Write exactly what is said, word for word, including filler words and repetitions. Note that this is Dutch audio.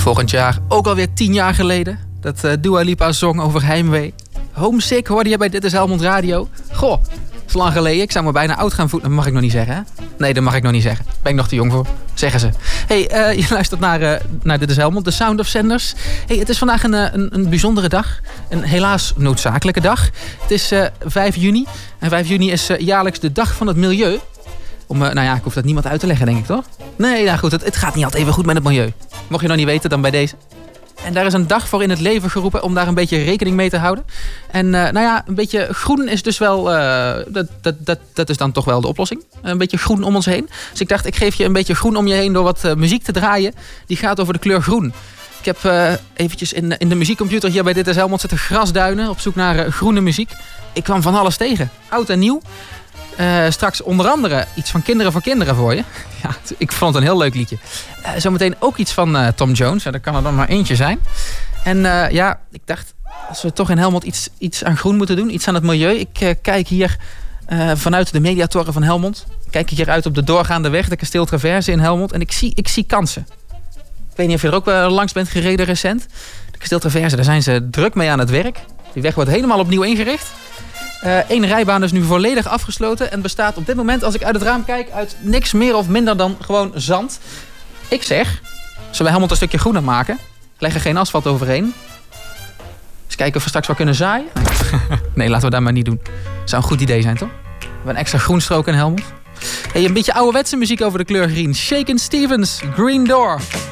Volgend jaar, ook alweer tien jaar geleden, dat uh, Dua Lipa zong over heimwee. Homesick hoorde je bij Dit is Helmond Radio. Goh, dat is lang geleden. Ik zou me bijna oud gaan voelen. Dat mag ik nog niet zeggen, hè? Nee, dat mag ik nog niet zeggen. Daar ben ik nog te jong voor, zeggen ze. Hey, uh, je luistert naar, uh, naar Dit is Helmond, de Sound of Sanders. Hey, het is vandaag een, een, een bijzondere dag. Een helaas noodzakelijke dag. Het is uh, vijf juni. En vijf juni is uh, jaarlijks de dag van het milieu. Om, uh, nou ja, ik hoef dat niemand uit te leggen, denk ik, toch? Nee, nou goed, het, het gaat niet altijd even goed met het milieu. Mocht je nog niet weten, dan bij deze. En daar is een dag voor in het leven geroepen om daar een beetje rekening mee te houden. En uh, nou ja, een beetje groen is dus wel, uh, dat, dat, dat, dat is dan toch wel de oplossing. Een beetje groen om ons heen. Dus ik dacht, ik geef je een beetje groen om je heen door wat uh, muziek te draaien. Die gaat over de kleur groen. Ik heb uh, eventjes in, in de muziekcomputer hier bij Dit is Helmond zitten grasduinen op zoek naar uh, groene muziek. Ik kwam van alles tegen. Oud en nieuw. Uh, straks onder andere iets van Kinderen voor Kinderen voor je. Ja, ik vond het een heel leuk liedje. Uh, zometeen ook iets van uh, Tom Jones. Ja, dat kan er dan maar eentje zijn. En uh, ja, ik dacht, als we toch in Helmond iets, iets aan groen moeten doen. Iets aan het milieu. Ik uh, kijk hier uh, vanuit de Mediatoren van Helmond. Kijk hier uit op de doorgaande weg. De Kasteel Traverse in Helmond. En ik zie, ik zie kansen. Ik weet niet of je er ook uh, langs bent gereden recent. De Kasteel Traverse, daar zijn ze druk mee aan het werk. Die weg wordt helemaal opnieuw ingericht. Eén uh, rijbaan is nu volledig afgesloten en bestaat op dit moment, als ik uit het raam kijk, uit niks meer of minder dan gewoon zand. Ik zeg, zullen we Helmond een stukje groener maken? Leg er geen asfalt overheen. Eens kijken of we straks wel kunnen zaaien. Nee, laten we dat maar niet doen. Zou een goed idee zijn, toch? We hebben een extra groenstrook in Helmond. Hey, een beetje ouderwetse muziek over de kleur groen. Shakin' Stevens, Green Door.